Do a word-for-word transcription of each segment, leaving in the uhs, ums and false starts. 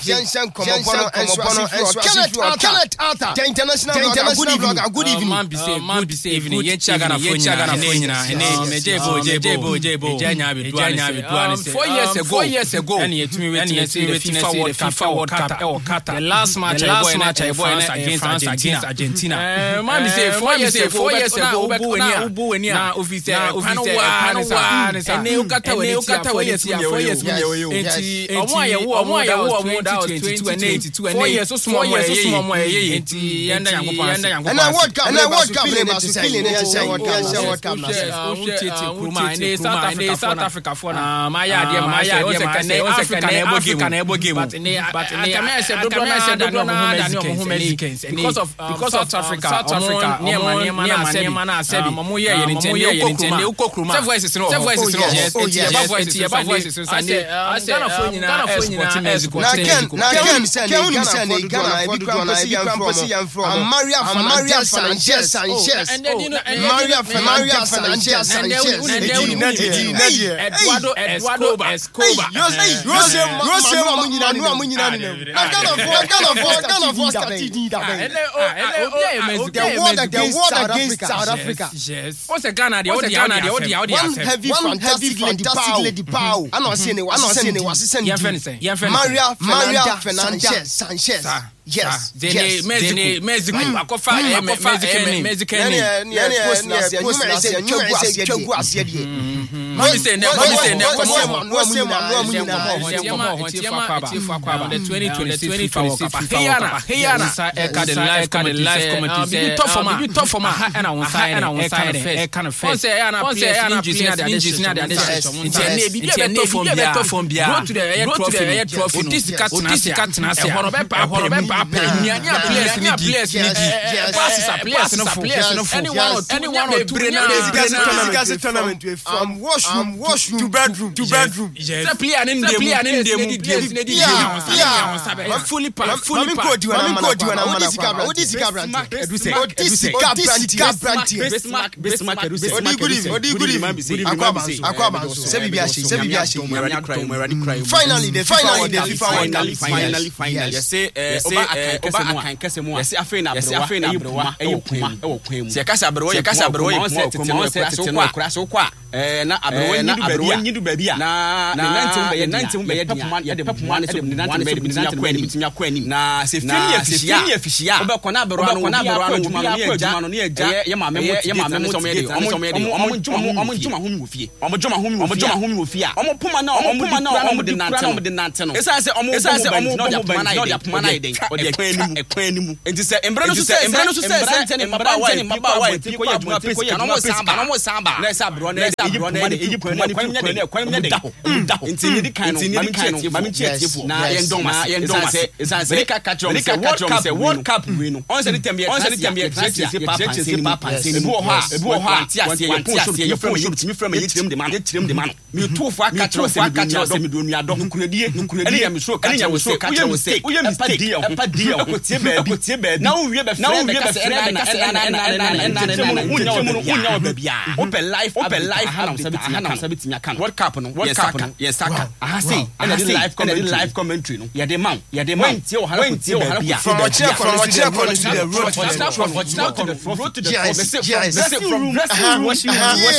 Jensen Komobono and Swano and Swano Kenneth Arthur, the international blogger. Good evening, man. Be safe, man. Be safe. Yenchagana Yenchagana Funyina, Jebo Jebo Jebo Janya Bituani. Four years ago, four years ago, and yet me and yet the FIFA World Cup or Qatar. The last match, last match I won against France against Argentina. Man, be safe. Four years ago, four years ago, Ubuenia, Ubuenia, na officer, officer, Panisa, and Neukata, Neukata, four years, four years, enti, omo ye wo, omo ye wo, omo da twenty-two and eighty-two and four years, so small, so small, enti, yanda Yankopon, and I World Cup, and I World Cup, and I feeling it, yes, World Cup, World Cup, yes, South Africa, South Africa, for now, Maya, dear, Maya, dear, Africa, Africa, never give, but in the, but in the, I said, don't I said, don't know Mexicans, because of, because of South Africa, South Africa, near man, near man, near man, I said, Mamuya, Yenintende, Yenintende, Ukokruma, several voices, several voices, yes, oh yes, above voices, above voices, I say, I say, Ghana for Ghana, Mexico, now again, now again, Ghana, Ghana, Ghana, Ghana, from, I'm Maria, I'm Maria Sanchez, Sanchez, and then you know, Maria, Maria Sanchez, Sanchez, Eduardo, Eduardo, Escobar, Rose, Rose, Rose, Mamunina, Mamunina, Ghana for, Ghana for, Ghana for, the war, the war against South Africa, yes. What's a Ghana? The Ghana, the Ghana, one heavy, fantastic, fantastic lady power. I'm not saying it was, I'm not saying it was. Maria, Maria Fernandez, Sanchez. Yes, yes. Mexico, Mexico. Akofa, Mexican, Mexican. Yeah, yeah, yeah. You may say, you may say, you may say. Mami say, mami say, come on, no say, no no. The twenty twenty-six FIFA World Cup. Heyana, Heyana. Eka the live, eka the live commentary. You tough for ma, you tough for ma. And I want sign, and I want sign. Eka the first. Once Heyana, once Heyana, injuries, injuries, injuries. It's a name, it's a name from Bia. From Bia. Go to the air trophy, trophy. Otis Katinasi, Katinasi. Horobepa, Horobepa. Nyanya players ni players ni passes are players no players no anyone anyone or two na tournament from washroom washroom to bedroom to bedroom the player in the player in the players ni dey fully pass fully pass mami go di wana mana odisi cabra odisi cabra Bismarck Bismarck odi gudi odi gudi akwa akwa se bibia she se bibia she finally the finally the FIFA finally finally finally you say oba akan kese mu yesi afi na afi na brewa eyi kuma e wo kwam se kasa brewa ye kasa brewa ye kuma tete no akura so kwa eh na abrewa nyidu ba bia na na nineteen be ye nineteen be ye dia ye de pepuma ne so nineteen be nineteen be bitimi akwa anim na se fini afishia afishia obekọ na brewa no na brewa no juma no ye juma no ye ja ye ma memo ye ma memo so me de omo so me de omo juma omo juma humi wo fie omo juma humi omo juma humi wo fie omo puma na omo puma na omo de nante omo de nante no esa se omo esa se omo no ya puma na ye puma na ye den o de ekwan nimu enti se embre no so se embre no so se se ne maba wa ne maba wa ti ko ya juma pesi ka no mo samba no mo samba na esa bro na esa bro na eyi puma ni kwan nya de kwan nya de da enti ni di kan no mami kan no mami chiefo na ye ndom ma ye ndom ma se esa se ka ka tro se world cup se world cup we no on se ni tembe on se ni tembe se papa se papa se ebu ho ha ebu ho ha ti ase ye pon so ye from ye timi from ye tirem de ma ye tirem de ma no mi tu fo aka tro se aka tro se mi do nua do nkuradie nkuradie ene ya mi so ka tro se ka tro se uye mistake epa die akotie baabi akotie baabi na wo wie be frɛ be ka frɛ na na na na na na na unya wo unya wo baabi a open life open life hanam sabiti hanam sabiti nya kan world cup no world cup no yes saka aha sei ene the live commentary live commentary no ye de man ye de man tie wo hana tie wo hana from chair from chair from the road from the road to the from dressing washing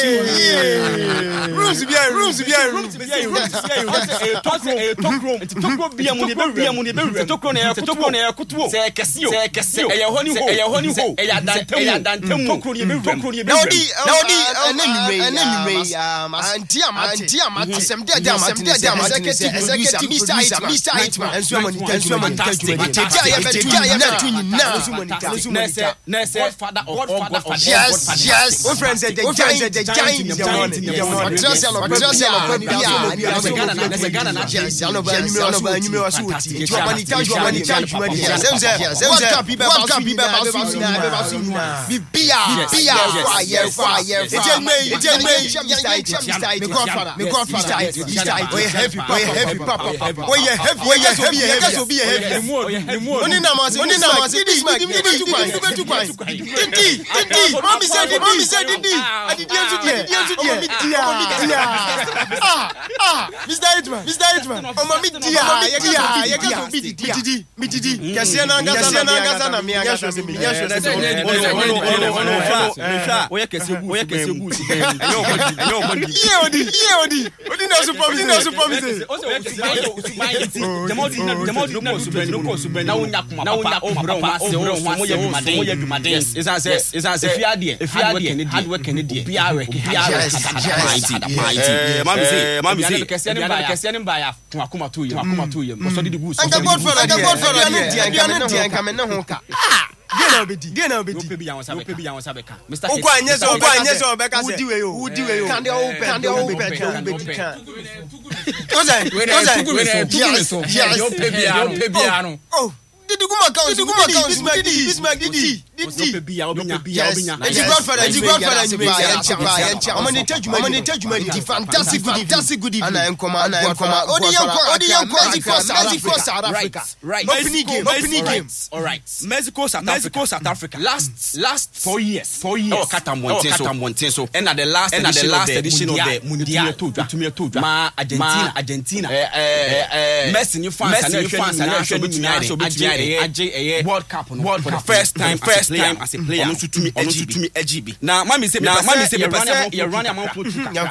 washing rooms be rooms be rooms be talk room talk room talk room bia mu ne be bia mu ne be talk room na talk room na kutuo se kese se kese e ye honi ho e ye honi ho e ya dantam e ya dantam talk room ye be talk room ye be na odi na odi enenwure enenwure anti amati anti amati asem de de amati de de amati executive Mister Mister Hitman enso amani enso amani tete ya be tu ya na tu nyina enso amani tete na se father of God yes yes o friends the giant the giant the one the one trust your trust your bia na se Ghana na se Ghana na yes ya no ba nyume no ba nyume waso oti jo amani ta jo amani ta jo amani sem sem sem sem people people bia bia bia fire fire it me it me Me godfather, me godfather. Oh yeah, heavy, oh yeah, heavy, papa, papa. Oh yeah, heavy, oh yeah, heavy, heavy. So be heavy. Oni na ma, oni na ma. Didi, didi, didi, tu kwan, tu kwan. Didi, didi. Mami say, mami say, didi. Didi entu die, didi entu die. Mami dia, ah, ah. Mister Hitman, Mister Hitman. Oh mami dia, ye dia, ye ga so be didi, didi, mi didi. Kase na ngasa na ngasa na mi ngasa mi ngasa. Oya kese gu, oya kese gu. Yo odi, ye odi, ye odi. Odi na so promise, na so promise. Jamodi na jamodi no subeni no ko subeni na wonya kuma na wonya kuma papa se wo mo ye dumaden mo ye dumaden is answer is answer fiade fiade hard work and dey biare biare eh mami say mami say kese ne ba kese ne ba ya kuma kuma to ye kuma to ye so did go so did go for the god for the dia dia dia kame ne ho ka Gena obedi, gena obedi. Ope bi yan wasa beka, bi yan wasa beka. Mister Okwa anyeso, okwa anyeso beka se. Udiwe yo, udiwe yo. Kande open, kande open, obedi kan. Oza, oza. Yes, yes. Yo pe bi yan, pe bi yan. Oh, didi kuma ka, didi kuma ka, Bismarck didi, Bismarck didi. Ope bi yan, ope bi yan, ope yan. It's godfather, it's godfather ni ba yan chapa, yan chapa. Amani tejuma, amani tejuma di fantastic, fantastic good evening. Ana enkoma, ana enkoma. Odi yanko, odi yanko, Mexico, Mexico, South Africa. Right. Opening game, opening game. All right. Mexico, South Africa. Mexico, South Africa. Last, last four years. Four years. Oh, Katam Montenso. Katam Montenso. And at the last, and at the last edition of the Mundial. Mundial. Ma Argentina, Argentina. Eh, eh, eh. Messi, you fans, Messi, you fans, and you should be Nigeria. World Cup, World Cup. First time, first time as a player. Ono to me, ono to me, L G B. Now, Mami say, now, Mami say, you run your mouth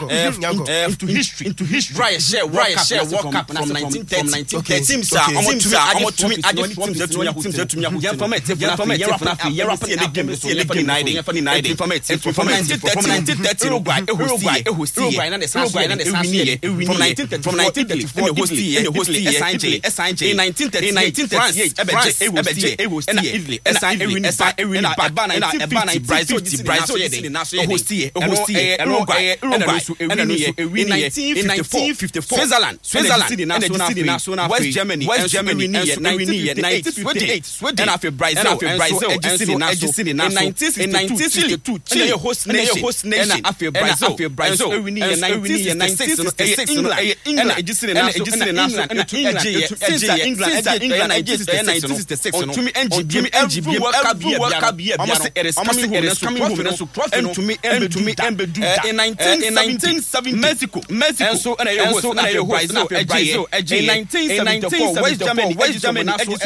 into history, into history. Right, share, right, share. World Cup from nineteen thirty. Teams, sir. Omo to me, omo to me, add from the to me, to me, yeah, from it, yeah, from it, yeah, from it, yeah, from it, yeah, game, yeah, game, ninety, yeah, from ninety, from it, from nineteen thirty, Uruguay, Uruguay, Uruguay, and the Uruguay, and the Uruguay, from nineteen thirty, from nineteen thirty-four, the host, and the host, S I J, S I J, in nineteen thirty, nineteen thirty-eight, France, it was and Italy, S I Italy, S I Italy, Abana, Abana, Brazil, Brazil, the host here, host here, Uruguay, Uruguay, in nineteen fifty-four, Switzerland, Switzerland, and the national, West Germany, West Germany, and nineteen fifty-eight, Sweden, and after Brazil, and Brazil, and so in nineteen sixty-two, Chile, host nation, host nation, and after Brazil, after Brazil, and nineteen sixty-six, England, England, and just in England, and England, England, England, and just in nineteen sixty-six, to me, and Jimmy, and Jimmy, World Cup, almost it is coming home, coming home, and to me, and to me, and do in nineteen seventy, Mexico, Mexico, and so and I host, and I host, and Brazil, in nineteen seventy-four, West Germany, West Germany,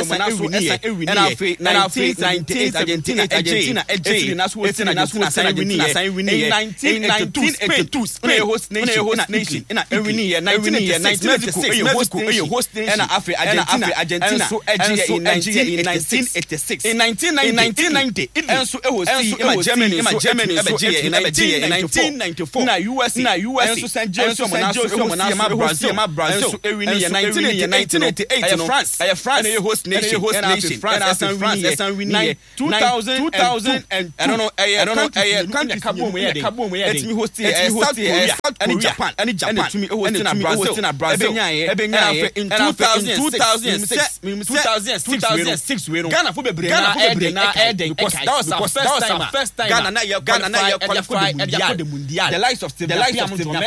and after nineteen ninety-eight, Argentina, Argentina, Italy, national, national, in nineteen eighty-two, Spain, host nation, in nineteen ninety-six, Mexico, host nation, and after Argentina, Argentina, in nineteen eighty-six, in nineteen ninety, and so it was Germany, Germany, in nineteen ninety-four, in U S, in U S, and Saint Joseph, Brazil, Brazil, in nineteen eighty-eight, France, France, and host nation, host nation, France, France, two thousand, two thousand, and I don't know, I don't know, I can't Kaboom, Kaboom, let me host here, South Korea, and Japan, and Japan, to me, hosting a Brazil, in two thousand, two thousand six, two thousand six, Ghana for the Ghana, because that was our first time, first time, Ghana, Ghana, Ghana, qualified at the Mundial, the likes of the likes of the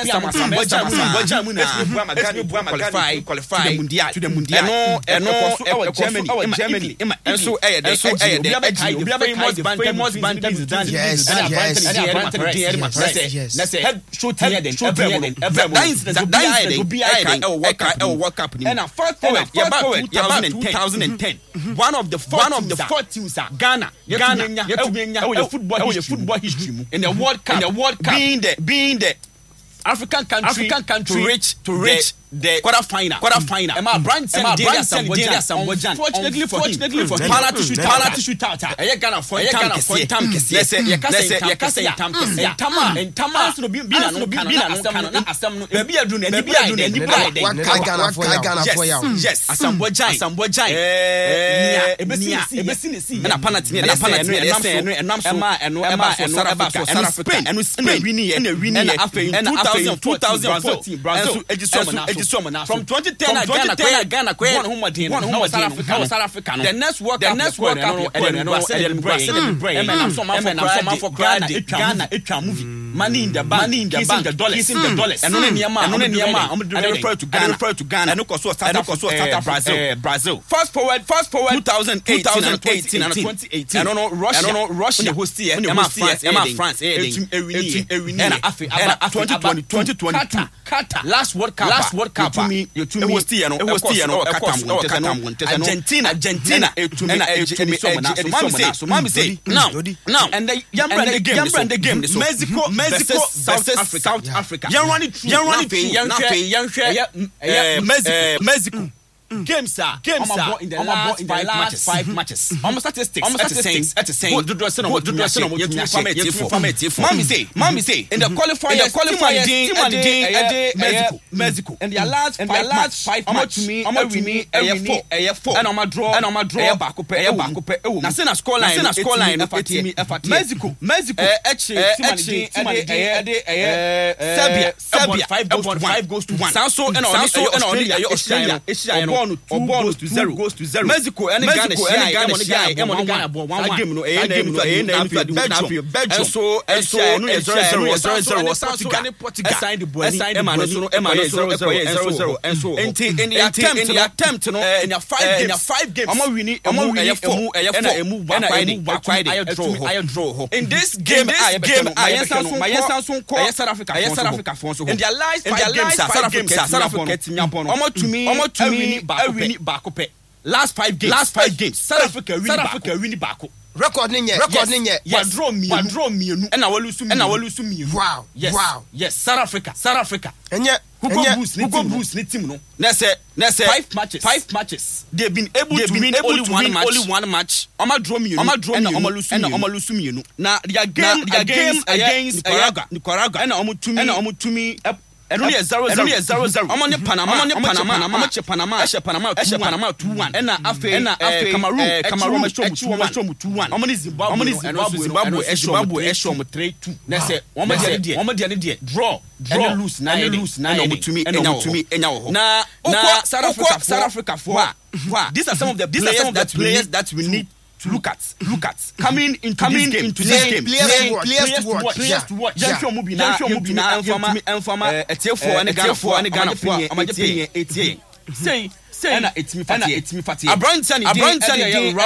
qualify, qualify Mundial to the Mundial, and no, Germany, Germany, and so, and so, famous band, famous band, yes, yes, yes, let's say head shoot here, then that is that be I World Cup, and a fourth forward, two thousand ten, one of the one of the four teams are Ghana, Ghana, football, football history in the World Cup, in the World Cup, being the being the African country, African country to reach to reach the quarter final, quarter final. Emma Brandt and Sambojan. Fortunately for fortunately for penalty shoot, penalty shoot out. I Ghana for Ghana for time. Let's say, let's say, let's say, Tama and Tama. So be be no be be no Asam Asam. Maybe I do, maybe I do, maybe I do. Ghana for Ghana for you. Yes, Sambojan, Sambojan. Eh, ebesi ebesi. Na penalty, na penalty. Yes, and Emma and Emma and South Africa and Spain and Spain winning and winning. And after in two thousand fourteen, Brazil, Brazil. From twenty ten Ghana Ghana Ghana one Humadin one Humadin South Africa. The next World Cup the next World Cup and Brazil Brazil and some some for Ghana Ghana etwa movie. Money in the bank, money in the bank, the dollars, kissing the dollars. And only Niama, and only Niama, and I refer to Ghana, refer to Ghana, and also South Brazil, Brazil. Fast forward, fast forward, two thousand eighteen and twenty eighteen. I don't know Russia, I don't know Russia. The host here, Emma France, Emma France, and Africa, twenty twenty, Qatar, last World Cup, last World Cup. To me, you to me, was here, no, was here, no, Qatar, Argentina, Argentina, to me, so Mami say, now, now, and the young brand the game, the game, Mexico. Mexico, South Africa, South Africa. Young running, young running, young young young Mexico, Mexico. Games sir, games sir. In the last five matches, five matches. Almost statistics, almost statistics. At the same, what do you say? What do you say? What do you say? Mommy say, mommy say. In the qualifiers, qualifiers, team and day, Mexico, Mexico. And the last, and the last five matches. Me, I'm to me, a four, a four. And I'm a draw, and I'm a draw. Back up, a back up. Now send a score line, send a score line. Mexico, Mexico. Actually, team and day, Serbia, Serbia. Five goes to one. Five goes to one. Sanso and Australia, Australia, Australia. One two goes to zero goes to zero. Mexico and Ghana and Ghana Ghana one one one game no eh name no eh name Belgium Belgium so and so no zero zero zero zero Portugal Portugal signed the boy Emma no so Emma no zero zero zero and so in the attempt in the attempt no in your five games in your five games am win am win four and I move back I draw I draw in this game this game I Sanso my Sanso ko South Africa South Africa so in their last five games South Africa South Africa team yapon am to me am to me win baako last five games last five games South Africa win South Africa win baako record ni nye record ni nye wa draw mi wa draw mi enu na wa lusu mi na wa lusu mi wow yes wow yes South Africa South Africa enye Hugo Bruce ni Hugo Bruce ni team no na say na say five matches five matches they've been able to win only one match only one match oma draw mi enu oma draw mi enu oma lusu mi enu oma lusu mi enu na their game their game against Nicaragua na omo tumi na omo tumi and only a zero zero zero zero. I'm on the Panama. I'm on the Panama. I'm on the Panama. I'm on Panama. I'm Panama two one. And after and after Cameroon, Cameroon show two one. I'm on Zimbabwe. I'm on Zimbabwe. Zimbabwe. Zimbabwe. Show three two. Let's say one more day. One more day. Draw. Draw. And lose nine. And lose nine. And to me. And to me. And now. Now. Now. South Africa. South Africa. For what? These are some of the players that players that we need. To look at, look at coming into coming this game, into this game. Players to watch, players to watch. Young show movie now, young movie now. Informa, informa. Etier for and Ghana for and Ghana for. I'm just paying eighty. Say, say. And it's me fatty. It's me fatty. Abraham Sani, Abraham Sani,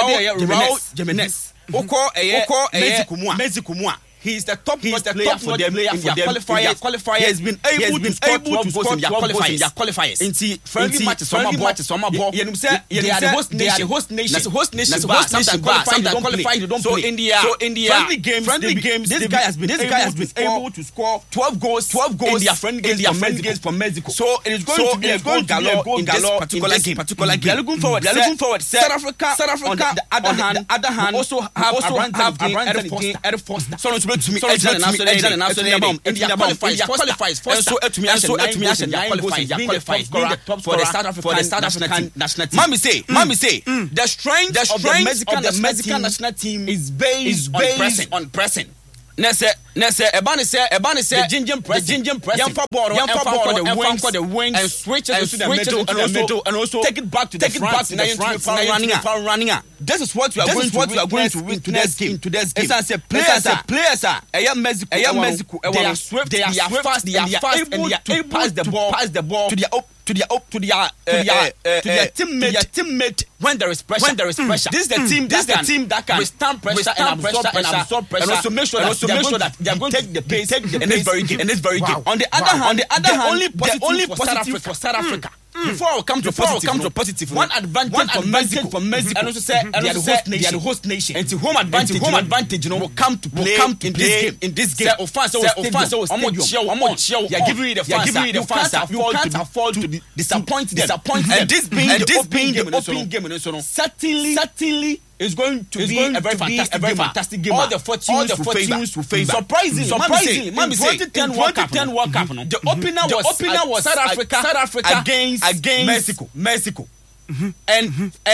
Raul Jimenez. Oko, Oko, Mexico moi, Mexico moi. He is the top he is the player top for them in their qualifiers. Qualifiers. He has been able to score twelve goals in their qualifiers. In the friendly matches, friendly matches, some ball. They are the host nation. They are the host nation. That's host nation. Host nation. Sometimes qualify, you don't play. So in the so in the friendly games, friendly games, this guy has been this guy has been able to score twelve goals, twelve goals in their friendly games, in their friendly games for Mexico. So it is going to be a goal galore in this particular game. Particular game. They are looking forward. They are looking forward. South Africa. South Africa. On the other hand, the other hand, also have also have Eric Foster. So to me, Ejana na so Ejana na so Ejana India qualifies qualifies first so etumi ashe so etumi ashe nine qualifies being the top scorer for the South African for the South African national team. Mami say, Mami say, the strength of the Mexican national team is based on pressing. Nese nese ebani say ebani say the ginger press the ginger press yamfa ball yamfa ball the wings for the wings and switch it to the middle and also and also take it back to the front to the front running running. This is what we are going to what we are going to win today's game today's game. It's a players are players are eya Mexico eya Mexico they are swift they are fast they are fast and they are able to pass the ball pass the ball to their to their to their to their to their teammate teammate when there is pressure when there is pressure. This is the team this is the team that can withstand pressure and absorb pressure and also make sure that they are going that they are going to take the pace in this very game in this very game. On the other hand, on the other hand, only only positive for South Africa. Before I come to before I come to positive, one advantage one for Mexico for Mexico and also say they are the host nation. They are the host nation. And the home advantage, home advantage, you know, will come to play come to in this game. In this game, offense, offense, stadium. I'm on chill. They are giving you the fans. They are giving you the fans. You can't afford to disappoint them. Disappoint them. And this being the opening game, certainly, certainly. It's going to it's be going a very fantastic, a very fantastic game. All the fortunes, all the fortunes will favor. Surprisingly, surprisingly, in twenty ten World Cup, the opener the was opener was South Africa, South Africa against against Mexico, Mexico, and and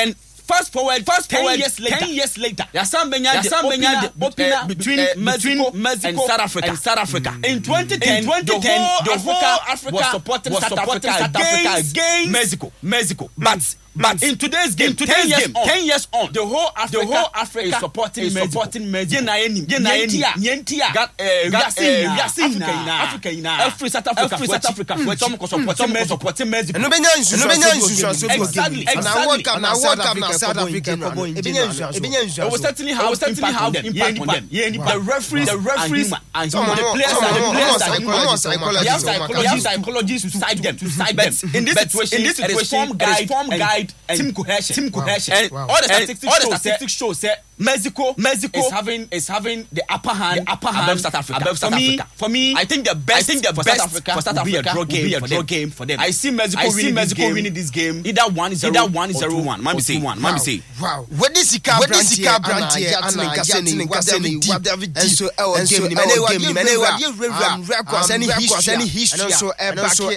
fast forward fast forward ten years later ten years later Yasan Benya the opener between Mexico and South Africa and South Africa in twenty ten the whole Africa was supporting South Africa against Mexico Mexico but But in today's game, in today's ten, years game on, ten years on, the whole Africa, the whole Africa is supporting is Mexico. Supporting Mexico. Yentia, Yentia, got Africa, Africa, every South Africa, every South Africa, for some supporting Mexico, supporting Mexico. And exactly, exactly. And I work up now, work up now, South Africa. It will certainly have, certainly have impact on them. The referees, the referees, and some of the players, the players, psychology, psychology to side them, to side them. In this situation, in this situation, form guide. Team cohesion, team cohesion, and wow. all the statistics, all the statistics show that Mexico, Mexico is having is having the upper hand, the upper hand above South Africa. Above South for Africa. Me, for me, I think the best, I think the for best South Africa for South Africa will be a draw game, be a draw game for them. I see Mexico, I see winning, Mexico this winning this game. Either one zero, either one zero one. Mami say one, mami say. Wow. What is the car? What is the car brand here? Anna Gaseni, Gaseni, David, and so our game, and our game, and our records, any history, any history, and also and also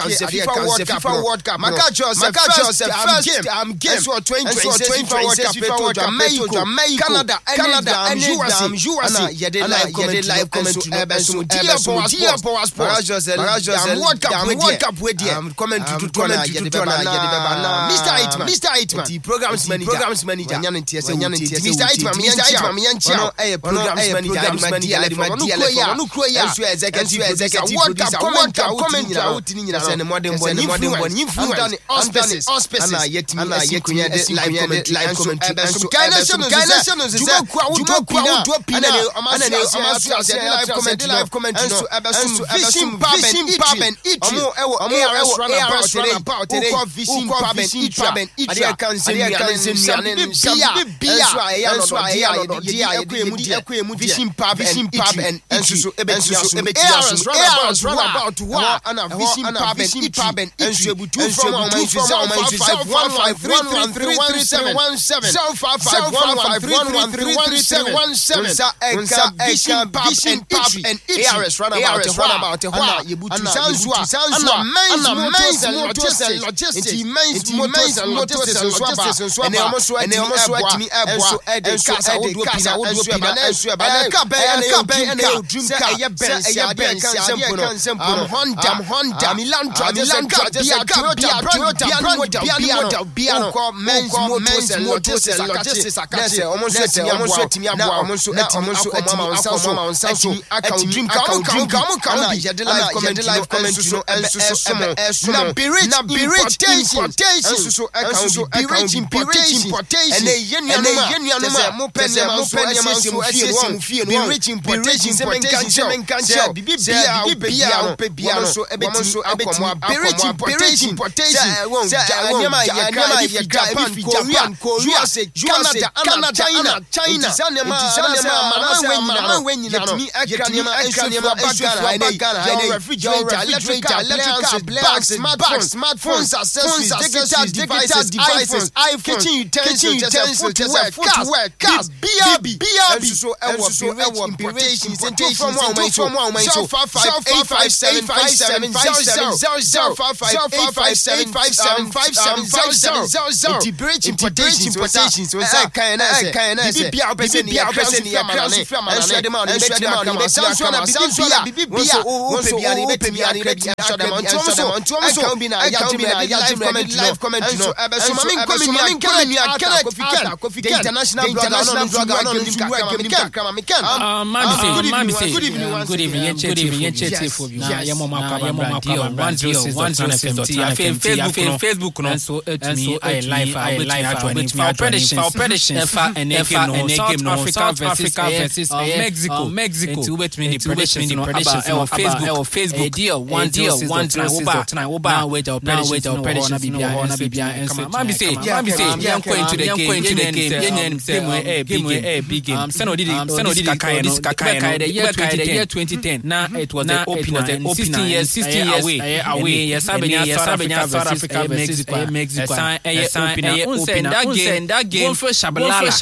FIFA World Cup. Makajo, Makajo, first I'm game for twenty twenty FIFA World Cup, Jamaica, Canada, Canada, and U S A, U S A. Yede live, yede live comment. Ebesu, dia boas, dia boas. Barajos, barajos. World Cup, World Cup, we dia. Comment to to na, yede beba na. Mister Hitman, Mister Hitman. The programs manager, programs manager. Nyan ntiese, nyan ntiese. Mister Hitman, Mister Hitman, Mianchi. No, eh, programs manager. Madia, Madia, Madia. No kroya. Enso executive, executive. World Cup, World Cup, comment na. Utini nyina. Sene modern boy, modern boy. Influence, auspices, auspices. Ana yetimi, ana yetimi live comment, live comment. Ebesu, Gaination, Gaination. Juma kwa udwa pina. Ana ne, ana ne, amasu ase live comment, live comment. Enso, Ebesu, fishing pub and eatery. Omo ewo, ewo, ewo, run about today. Uko fishing pub and eatery. Ade kan se mi kan se mi bia. Enso aye no dia no dia ekwe mu dia ekwe mu dia. Fishing pub and enso ebetu aso ebetu aso run about wa ana fishing pub and enso ebutu from one five one five one one three three seven one seven zero five five one five one one three three seven one seven. Unsa eka fishing pub and eatery run about wa yebutu sanso ana men's motors and logistics. It men's motors and logistics. And almost and almost what me ebo and casa would do pina would do pina and and ka be and ka and a dream car ya Benz ya Benz am Honda am Honda Milan Milan Bia Toyota Toyota Piano Piano men's motors and logistics. Yes, almost almost me abo almost almost mama sanso mama sanso aka dream car dream car na ya de live comment live comment no enso na be rich na be rich importation enso enso be rich importation and a yenu ma mo penya mo penya ma so asese mo fie no be rich importation importation men kan che bibi bia bia bia so ebeti so akomo be rich importation say anyama ya anyama ya Japan Korea Korea Canada China China mama when you let me ekanyama ekanyama bagara and refrigerator electrical electrical bags smartphones smartphones accessories digital digital devices iPhone kitchen utensils footwear footwear cars B R B B R B so ewo importation from one way from one way so five five eight five seven five seven zero zero zero five five eight five seven five seven five seven zero zero zero the bridge importation importation so say kan na say bibi bia person ya person ya manane enso de man enso de man be sanso na bibi bia o pe bia ni be bia ni be enso de man enso de man enso kan bi na ya jimi na ya jimi comment live comment no enso mami komi ni kan ni akana kofi kan international brother no brother no nim ka kama me kan mami say good evening good evening good evening ye chat for you na ye mama kwa ye mama kwa one zero one Facebook Facebook no so to me I live I live with me prediction for prediction efa and game no South Africa versus Mexico Mexico to wait me the prediction no about Facebook Facebook deal one deal one zero tonight we now wait our prediction no na bibia enso mami say mami say yan go into the game into the game yan same way eh big game eh big game send odidi send odidi kakai no kakai the year twenty ten na it was the opener sixteen years sixteen years away yes abenya yes South Africa versus Mexico Mexico eh opener opener that game that game for shabala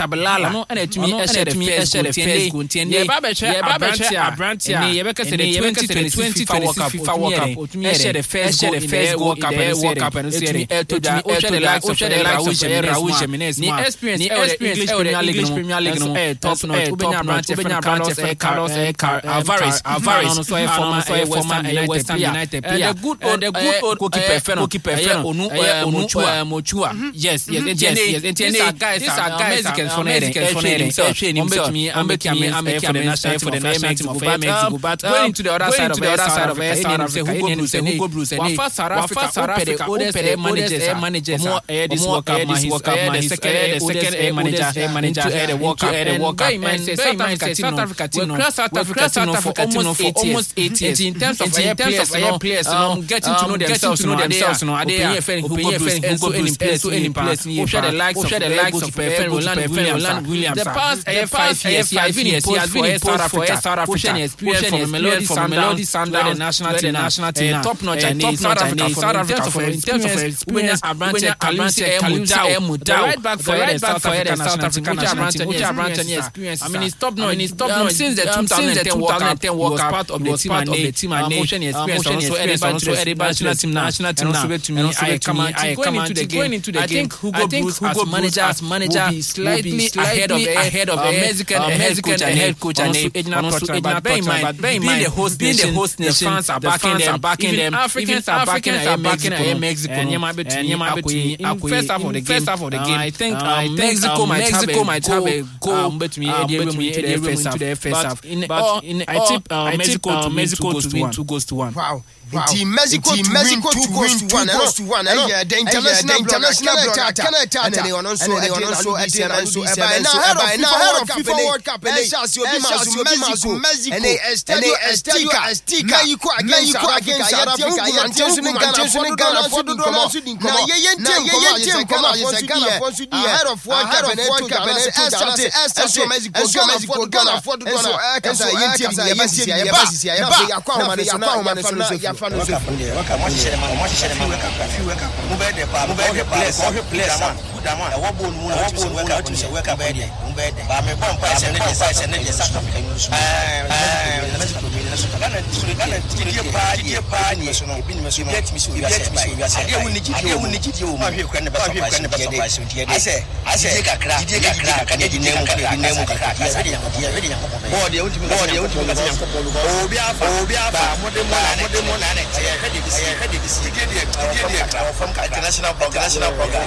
Shabalala no and to me e share the first go ten ye ba be share abrantia ye be kase the twenty twenty-six FIFA World Cup e share the first go the first World Cup and World Cup and say e to da o share the likes of Raul Jimenez ni experience ni experience English Premier League no e top no ubenya abrantia Carlos Carlos Alvarez Alvarez no so e former former West Ham United player the good old the good old goalkeeper feno goalkeeper feno onu Mochua Mochua yes yes yes yes these are guys these are guys Mexicans for himself training himself me I'm making me I'm making for the national for the national team of Mexico but going to the other side of the other side of South Africa Hugo Bruce and Wafa South Africa oldest managers managers more this World Cup this World Cup the second the second manager manager the World Cup the World Cup and South Africa team South Africa team South Africa team for almost eight years in terms of players um getting to know themselves know themselves no ade ya Hugo Bruce and so any place so any place we share the likes of the likes of Roland Williams the past five years he has been he has been in South Africa South African experience from Melody from Melody Sundowns national team national team top notch and South Africa South Africa in terms of experience Abranche Kalusi Mudau right back for the South African national team which Abranche experience I mean he's top notch he's top notch since the twenty ten World Cup part of the team and the team and motion experience also everybody national team national team now to me I come I come into the game into the I think Hugo Bruce as manager as manager will be slightly ahead of ahead of a Mexican Mexican head coach and Edna but bear in mind being the host nation the fans are backing them Africans are backing Mexico and in first half of the game first half of the game I think Mexico Mexico might have a goal between the first half but in I tip Mexico to Mexico to win two goals to one wow Team Mexico to Mexico to win two goals to one yeah the international international broadcaster and they on so they on so at and so now now FIFA World Cup and Chelsea obi Mexico and they Estadio Azteca Mexico against South Africa Manchester Manchester Ghana for do na na ye team come come Ghana for so ahead of World Cup and Estadio Mexico Mexico Ghana for do na kasa ye team ye basi ye basi ye ba yakwa homa ne so na homa ne so Waka waka waka mwashere ma mwashere ma waka waka mubede pa mubede place place dama e wo bonu mu na wo waka to se waka bede mubede ba me bon pa se ne de se ne de South Africa mu so eh eh na Mexico bi na so kana kana die pa die pa ni so no bi ni so get mi so bi ase ba ade wo ni gidi wo ni gidi wo ma hwe kwa ne ba so pa so die de ase ase die kakra die kakra kana di nemu kakra nemu kakra ase de yanko die de yanko bo de wo ti bo de wo ti ka se yanko obi afa obi afa mode mo na mode mo na from international program international program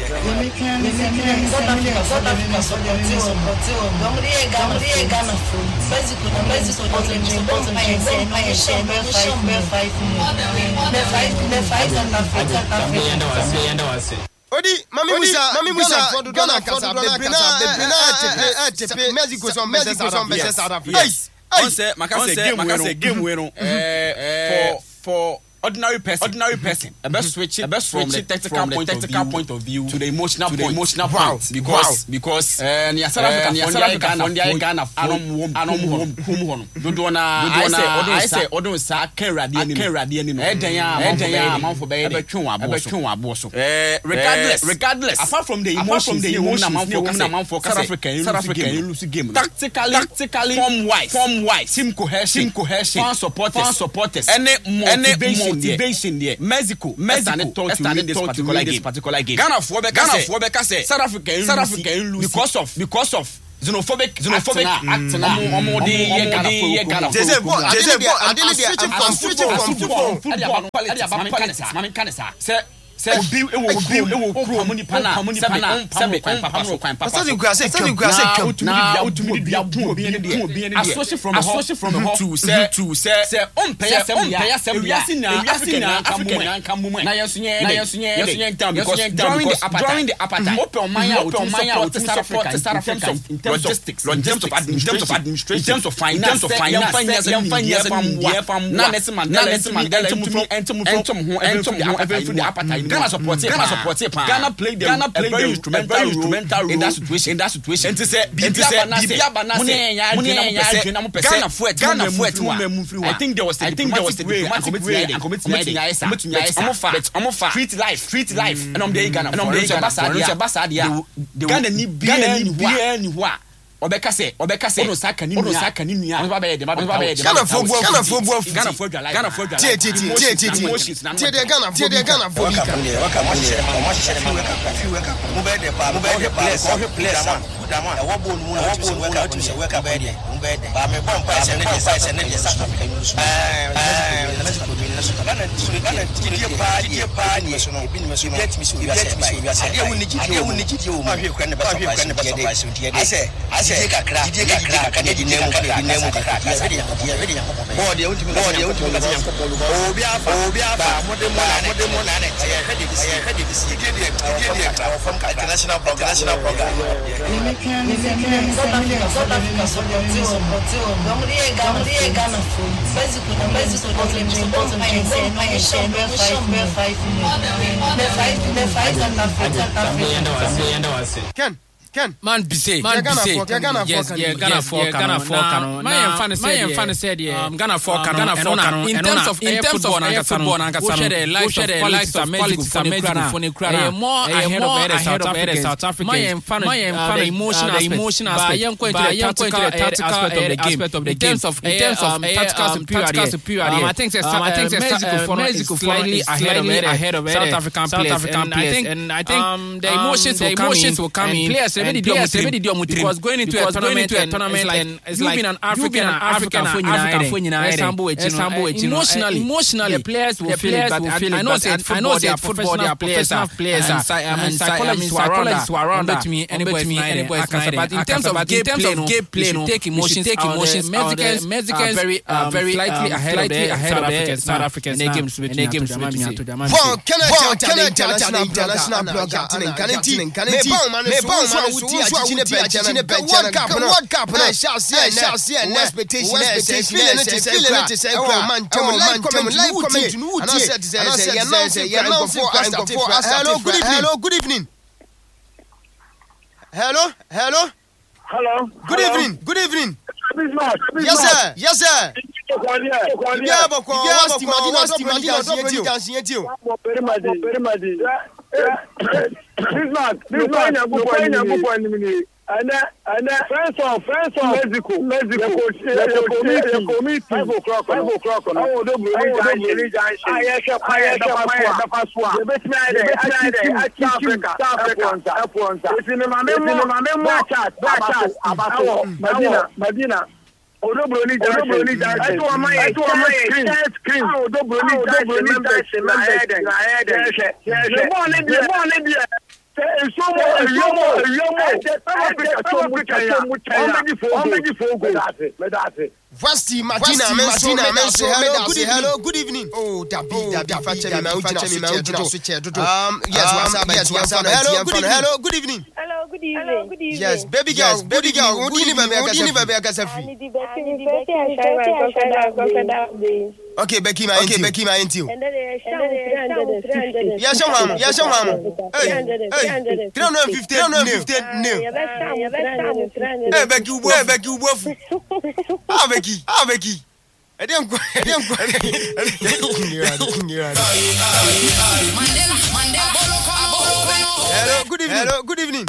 Odi mami Musa mami Musa for Ghana kasa de Bina de Bina Mexico so Mexico so versus South Africa on say makase game we game we no eh for for ordinary person ordinary person a best switch a best from the tactical point tactical point of view to the emotional to the emotional point because because eh ni South Africa ni South Africa on the Ghana anom wom anom wom hum hono dodo na I say odon sa kan rade ani kan rade ani no e dan ya e dan ya amanfo be be twon abo so twon abo so eh regardless regardless apart from the emotions from the emotions na amanfo na amanfo South Africa South Africa lose game tactically tactically form wise form wise team cohesion team cohesion fan supporters fan supporters any motivation motivation there Mexico Mexico taught to win this particular game particular game Ghana for be Ghana for be say South Africa South Africa lose because of because of xenophobic xenophobic act na omo de ye Ghana for Ghana they say they say they switching from switching from football football mami kanesa say say obi ewo obi ewo kro amuni pana sabe sabe kwan papa so kwan papa so you say you say na otumi bia bu obi ne de associate from associate from to say to say say on pay some ya ewiase na African kan mu na yeso nye na yeso nye yeso nye down because during the during the apartheid open man ya open man ya to South Africa South Africa in terms of logistics in terms of administration in terms of finance in terms of finance na Nelson Mandela na Nelson Mandela entum entum entum ho entum the apartheid Ghana support Ghana support Ghana played them Ghana played very instrumental role in that situation in that situation and to say Bibia Banase Ghana for Ghana for I think there was I think there was a diplomatic way and committee yaesa but omofa treat life treat life and on the Ghana and on the ambassador Ghana ni Ghana ni bia ni ho a obeka se obeka se ono saka ni nua saka ni nua ono ba be de ba be de Ghana for Ghana for Ghana for Ghana Ghana for Ghana tie tie tie tie tie tie Ghana for Ghana for waka waka mo share mo share mo waka fi waka mo be de ba mo be de ba so he place dama e wo bo nu na wo bo waka to se waka be de mo be de ba me bon pa se ne de se ne de South Africa ni so eh eh na se ko bi na so Ghana Ghana tie pa tie pa ni so no bi ni so no get me so bi ase ba ade wo ni gidi wo ni gidi wo ma hwe kwa ne ba so kwa ne ba so kwa so tie de ase ase kakra die kakra ka de nemu ka de nemu kakra ka se de de de board ye untimi board ye untimi ka se obi afa obi afa mode mo na mode mo na na tie ka de bisi ka de bisi die de die de kakra from international program international program Ken Ken man be say man be say yes yeah Ghana for Ghana for Kano my fan said my fan said Ghana for Kano Ghana for Kano in terms of in terms of football and Ghana share the life share the life of quality for the crowd more ahead of the South Africa my fan my fan emotional emotional aspect but I am going to the tactical aspect of the game in terms of in terms of tactical superiority I think I think Mexico slightly ahead of South African players and I think the emotions the emotions will come in players because going into a tournament to a tournament and it's like being an African and African African emotionally emotionally the players will feel it but I know say I know say football they are professional players and psychologists who are around that me anybody anybody but in terms of game play take emotions take emotions Mexicans Mexicans very very slightly ahead of South Africans in the games in the games well can I can I international international blogger can team can team Wuti ajine benchine benchine cup no cup no shall see shall see and expectation feeling it is feeling it is man tell man tell live comment no wuti and I said say say you know for hello good evening hello good evening hello hello hello good evening good evening yes sir yes sir yeah boko what's the madina what's the madina dancing yetio very much very much this man this man na go point na go point ni and and friends of friends of Mexico Mexico the committee five o'clock five o'clock na o do buri jan aye she aye she da pasua the best man there South Africa South Africa Africa if ni ma me ma me mo chat chat about Medina Medina Odobroni Odobroni I to my I to my screen Odobroni Odobroni members na head na head the money the money so more yomo yomo Africa so much how many fogo that's it that's it Vasti Martina Martina hello good hello good evening oh dabi dabi fache me ma ujina me ma ujina switch dodo um yes what's up yes what's up hello good hello good evening hello good evening good evening yes baby girl baby girl udi ni baby akasa udi ni baby akasa fi okay Becky my okay Becky my into yeah show am yeah show am hey hey three hundred fifty new hey Becky ubo Becky ubo fu ah Becky ah Becky e dey go e dey go hello good evening hello good evening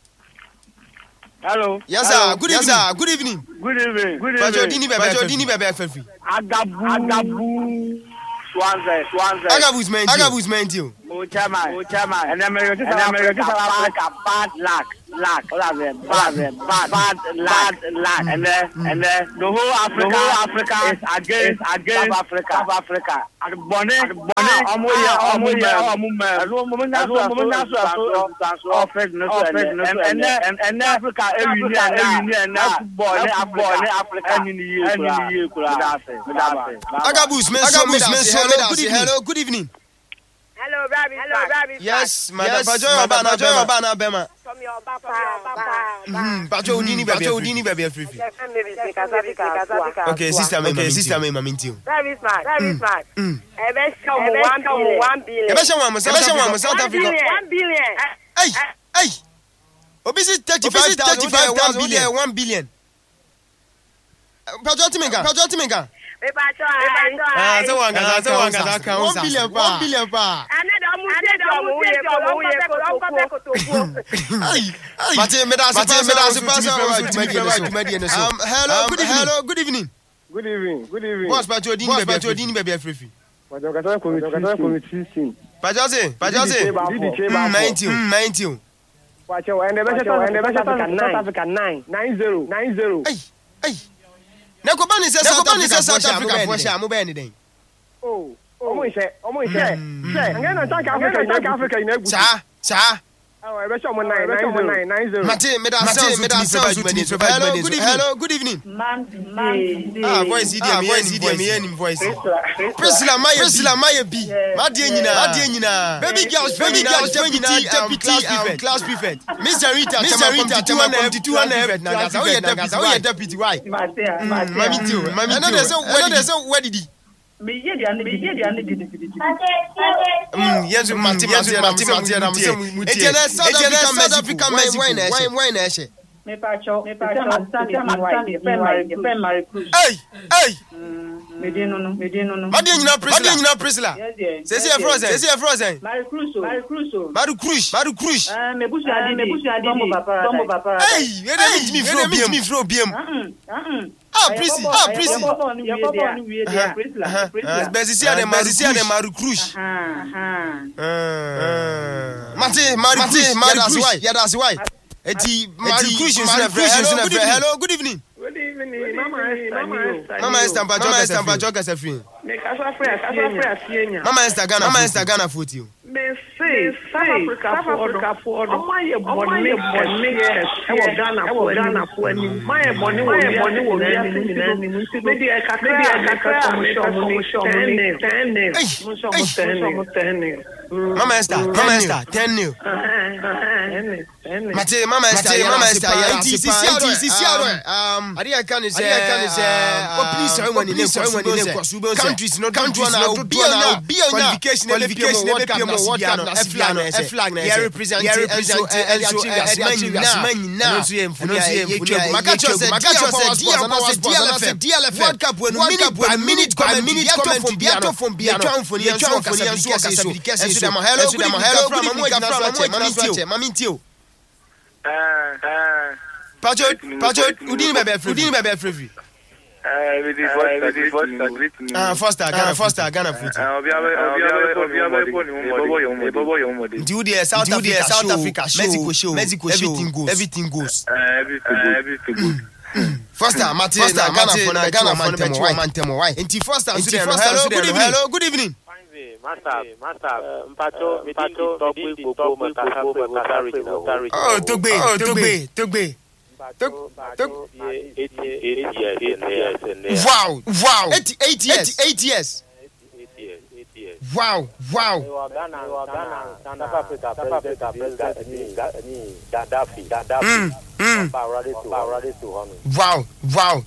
hello yes sir good evening sir good evening good evening good evening Bajo dini bebe Bajo dini bebe afefi agabu agabu Swanze Swanze agabus man agabus man too o chama o chama and America and America bad luck luck all of them bad bad bad luck luck and then and then the whole Africa the whole Africa is against against South Africa South Africa bone bone omo ya omo ya omo me alo mo na so mo na so so offered no so and and and Africa every year every year na football na football na Africa any year any year kula that's it that's it agabus men so men so hello good evening Hello, Baby. Hello, Baby. Yes, madam. Pacho Obana, Pacho Obana Bema. From your papa. Hmm. Pacho Udini baby, Pacho Udini baby free. Okay, sister me, okay, sister me, mami ntio. Very smart. Very smart. Ebe show mo one billion. Ebe show mo South Africa, South Africa. one billion. Hey, hey. Obisi thirty-five thousand, one billion. Pacho Timenga, Pacho Timenga. Ah, so one gaza, so one gaza kan one billion pa. one billion pa. Ay, ay. Mate me da Mate me da super Um hello, good evening. Hello, good evening. Good evening. Good evening. Boss Pacho Odini baby, Pacho Odini baby free. Pacho kata committee. Pacho say, Pacho say. ninety, ninety. Pacho and the South Africa nine, nine zero, nine zero. Ay, ay. Na ko bani se South Africa South Africa for sha mo be ni den. Oh, omo ise, omo ise. Say, ngena na South Africa, South Africa ina gu. Cha, cha. Oh, e be show mo nine, nine, nine zero. Mate, me da sound, me da sound. Hello, good evening. Hello, good evening. Man, man. Ah, voice idiom, voice idiom, idiom voice. Priscilla Maye, Priscilla Maye B. Madie nyina, madie nyina. Baby girls, baby girls, deputy, deputy, class prefect. Mister Rita, Mister Rita, twenty-two and prefect na gasa. Oye deputy, oye deputy, why? Mami tio, mami tio. Another say, another say, where did he? Me ye dia ne, me ye dia ne di. Mm, yes, Mati, Mati, Mati, Mati, na mse mutie. Ejele South Africa, Mexico. Why, why na eshe? Me pacho, me pacho, stand Hey, hey. Me di no no, me di no no. Madi nyina Priscilla. Madi nyina Priscilla. Sesi e frozen. Sesi e frozen. Marie Cruz, Marie Cruz. Marie Cruz, Marie Cruz. Ah, me busu adi, me busu adi. Tombo papa, tombo papa. Hey, you dey me flow biem. Me flow biem. Uh-uh. Ah, Prissy, ah, Prissy. Ya papa ni we dia, Priscilla, Priscilla. Besi sia de Marie, sia de Marie Cruz. Ah, ah. Mati, Marie Cruz, Marie Cruz. Yeah, that's why. Eti Marie Cruz is na hello, good evening. Good evening. Mama, Mama, Mama Esther Mpacho, Mama Esther Mpacho kasa free. Me kasa free, kasa free asienya. Mama Esther Ghana, Mama Esther Ghana fourteen. Me say, South Africa for Omaye boni boni e wo Ghana for Ghana for ni. Maye boni wo boni wo ni ni ni. Me di e kaka, me di e kaka mo show mo show mo ni. ten nil. Mo show mo ten mo ten nil. Mama Esther, Mama Esther, ten nil. Mate, Mama Esther, Mama Esther, ya ti sisi ado, sisi ado. Um, adi aka ni se, adi aka ni se. Oh please, I want ni se, I want ni se. Countries not countries not do na be qualification, qualification e be mo World Cup na flag na flag na. Ya represent, ya represent Algeria na. No so ye mfuni ye mfuni. Makacho se, makacho se dia power sports D L F. World Cup when minute by minute by minute comment biato from biato mfuni ye twa mfuni ye so classification. Hello, hello, hello, from mo ina from mami tio. Eh, eh. Pacho, Pacho, Udini bebe free. Udini bebe free. Eh, we did first great. Ah, Foster, Ghana, Foster, Ghana foot. Ah, obi abe, obi abe, obi abe boni mo bobo yo mo bobo yo mo de. Do the South Africa, South Africa show, Mexico show, Mexico show, everything goes, everything goes. Eh, everything, everything good. Foster, Mate, Foster, Ghana for na Ghana for na why man temo why. Enti Foster, hello, good evening. Hello, good evening. Master, master, Mpacho, Mpacho, Togbe, Bobo, Makasa, Makasa, oh, Togbe, oh, Togbe, Togbe. Wow, wow, eight, eight years, eight years. Wow, wow. Mm, mm. Wow, wow.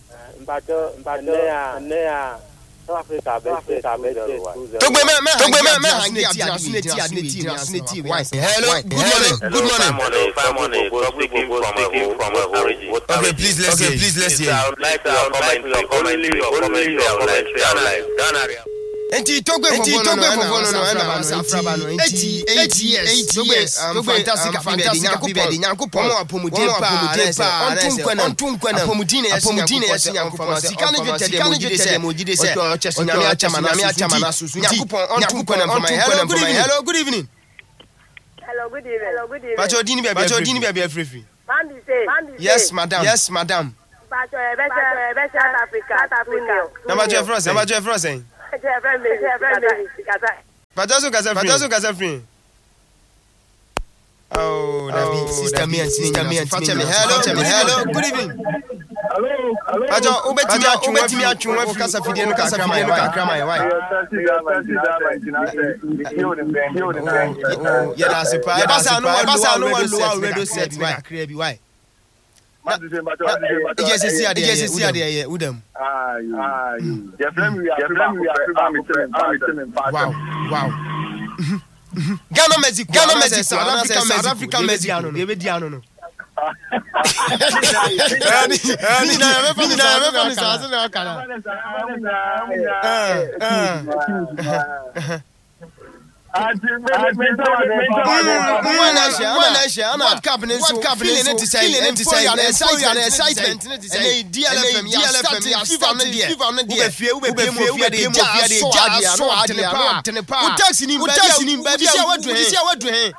Togbe me me Togbe me me hangi adia suneti adneti na suneti why. Hello, good morning, good morning. Fine morning, speaking from from Okay, please let's hear. Please let's hear. I would like to comment your commentary or commentary on life. Enti Togbe for Togbe for no na Afraba no enti eight years Togbe fantastic fantastic Yankopon Yankopon mo apomudin pa ontun kwana ontun kwana apomudin ya apomudin ya Yankopon sika ne jete de mo jide se mo jide se nyame achama nyame achama na susu Yankopon ontun kwana for my hello good evening hello good evening hello good evening hello good evening Pacho Dini bia Pacho Dini bia free free Bambi say yes madam yes madam Pacho e be be South Africa South Africa number twelve frozen number twelve frozen Pacho so kasa free Pacho so kasa free Oh, David, sister me and sister me and sister me. Hello, hello, good evening. Hello, hello. Ajo, ubetimi atwu, ubetimi atwu wa kasa fidie no kasa fidie no kakra mai why? Ya na sepa, ya basa no wa basa no wa low radio set na kakra bi why? Yes, yes, yes, yes, yes, yes, udam. Ah, ah, ya flame we are flame we are wow, wow. Ghana Mexico, Ghana Mexico, South Africa, South Africa, Mexico. You be diano no. Ani, ani na me fa ni na me fa ni sa sa na kana. Eh, eh. World Cup World Cup feeling it is feeling it is excitement excitement and D L F M D L F M ya FIFA no dia ube fie ube fie mo fie de ja so adia no atene pa u taxi ni ba dia ba dia wadu he wadu he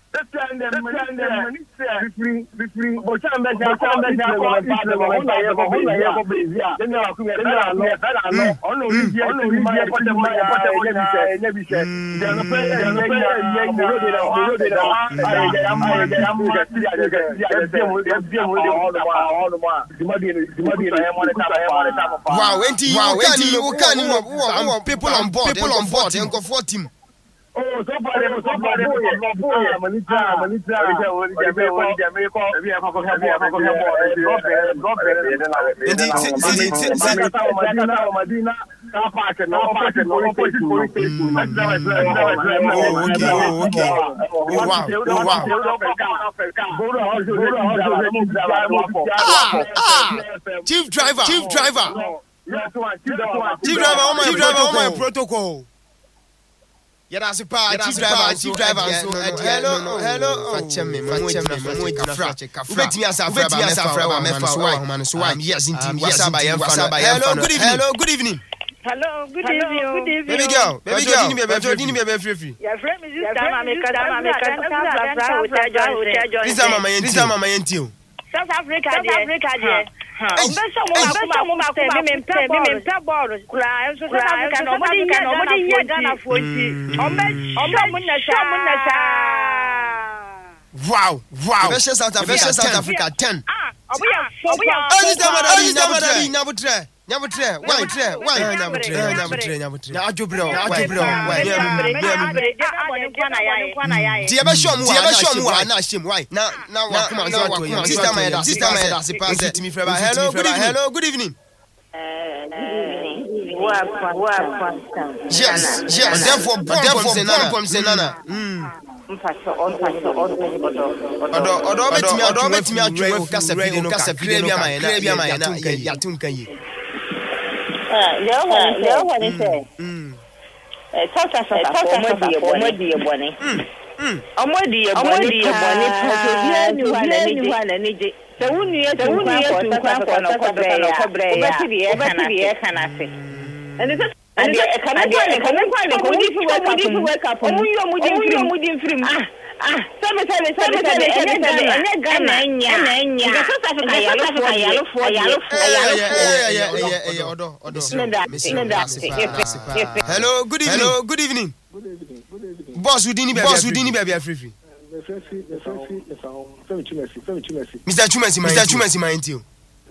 free free o cha mbe ja cha mbe ja ko ba de mo na ye ko bi ye ko bi ya de na ku me de na no no ono ri je ono ri je ko de mo ya ko de mo ya ne bi se de no pe de no pe ye mo de na mo de na ai de am ai de am de ti ya de ya de mo de de mo de ono ma ono ma di ma di di ma di na ye mo de ta ye mo de ta pa wow enti wow enti you can you people on board people on board en go for team. Oh, so far, so far, so far, Manita, Manita, Jamaica, Chief driver, chief driver, chief driver, oh my driver, oh my protocol. Yeah, that's a part. Chief driver, chief driver. Hello, hello. Facheme, facheme, facheme. Kafra, kafra. Ubeti ya safra, ubeti ya safra. Wa mefa, wa man, so I'm yes indeed. Wasaba, wasaba. Hello, good evening. Hello, good evening. Hello, good evening. Good evening. Baby girl, baby girl. Dini bebe, dini bebe free free. Your friend is this time America, America. This time mama yenti. This time mama yenti. South Africa, South Africa, yeah. Mbese mo mbese mo ma ko me mpe me mpe ball kula so South Africa no modi ye no modi ye Ghana forty ombe ombe mo na sha mo na sha wow wow mbese South Africa South Africa ten ah obuya obuya oh this time madam nyabutre nyabutre why tre why nyabutre nyabutre nyabutre na ajobre na ajobre why dia be show mu dia be show mu na shame why na na wa kuma so to you sister my da sister my da se pass it me freba hello good evening hello good evening yes yes therefore therefore from senana mm mpaso on paso on odo odo betimi odo betimi atwe o kasa video no kasa video no kasa bia ma na ya tunkan yi ah yo yo what is it mm eh tata tata omodi ebone mm omodi ebone ebone paso bia ni wala ni wala ni je se wunu ye se wunu ye tata ko ko bre ya obeti bi e kana bi e kana se and it and the can I can I can we wake up omu yo mu din film ah ah sabe sabe sabe sabe ene Ghana nya nya South Africa yalo fo yalo fo yalo fo yeah yeah yeah odo odo hello good evening hello good evening good evening good evening boss udini be boss udini be be free free Mister Chumesi Mister Chumesi my intio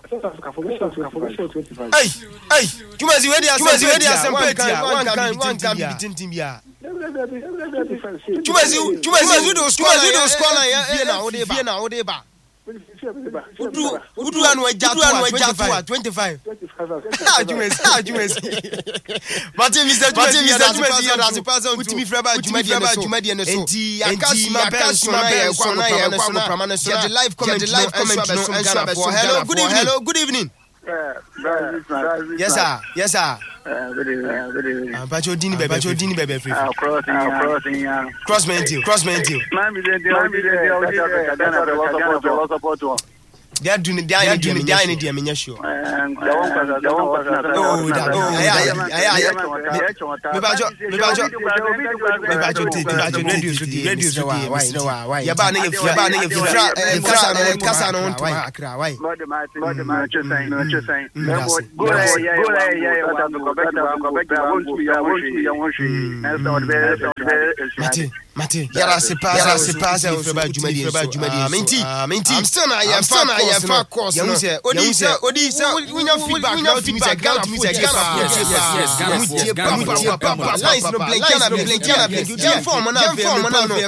hey hey Chumesi we dey Chumesi we dey asempete one can one can be tintim bia Chumesi Chumesi do score do score na na wo dey ba na wo dey ba udu udu anu eja to twenty-five ah Chumesi ah Chumesi Martin Mister Chumesi Mister Chumesi ya da pass on utimi freba jumadi no so enti akasi ma pension na ye kwa na kwa na so the live comment the live comment no answer for hello good evening hello good evening yes sir yes sir good evening good evening ah bacho dini bebe bacho dini bebe free ah crossing crossing cross mental cross mental man be there man be there Ghana support one they are doing they are in they are in the me sure and the one person the one person oh yeah yeah yeah me bacho me bacho me bacho te bacho radio so the radio so why why ya ba na ye ya ba na ye fra kasa kasa no to akra why god my god my chosen no chosen go yeah yeah yeah what to go back to go back to want to ya want to ya want to and so the best Mate, yara se pass, yara se pass, I was about Jumadi, about Jumadi. Minty, Minty, I'm still, I am still, I am far course. You say, Odisa, Odisa, we know feedback, we know feedback, Ghana, music, Ghana, yes, yes, yes, Ghana, Ghana, Papa, lines, no blink, Ghana, blink, Ghana, blink, you can't form an arm, form an arm,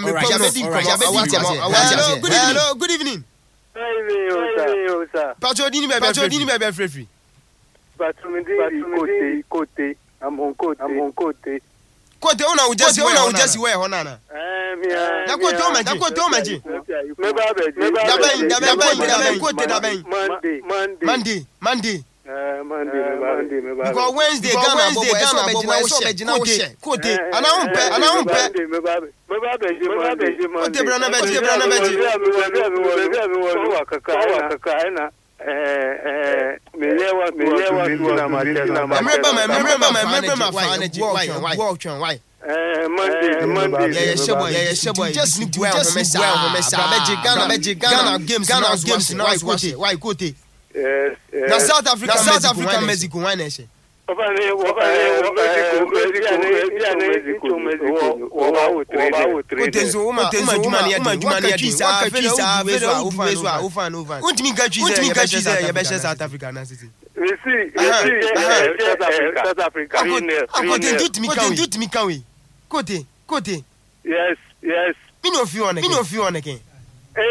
hello, good evening. Patrodini, Patrodini, baby, free. Patrodini, Kote, I'm on Kote, I'm on Kote. Kote ona wo just ona wo just we ho nana eh mia na kote o maji kote o maji me ba be me ba be da be da be kote da be monday monday monday eh monday monday me ba because wednesday Ghana bo Ghana bo we so be gina wo she kote ana wo pe ana wo pe me ba me ba be je me ba be je kote bra na be je bra na be je me wo kaka kaka na eh eh melewa melewa tuna matela remember my remember my remember my fan why why why eh monday monday yeah yeah boy yeah yeah boy just need to well me say abeje Ghana abeje Ghana games Ghana games now why why kote yes na South Africa South Africa Mexico why na she Papa ne papa ne Mexico Mexico wo ba wo trade kote zo uma tenzo uma uma juma ne adi sa twisa vezo ufa ufa ufa ufa untimi ga twisa untimi ga twisa ya be South Africa na sisi we see South Africa South Africa kote dut mi kan dut mi kan we kote kote yes yes mi no fi on again mi no fi on again eh